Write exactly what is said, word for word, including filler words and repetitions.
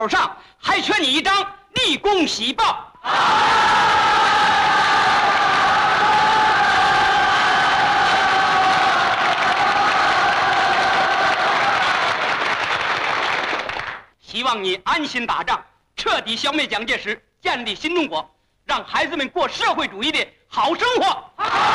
手上还缺你一张立功喜报。希望你安心打仗，彻底消灭蒋介石，建立新中国，让孩子们过社会主义的好生活。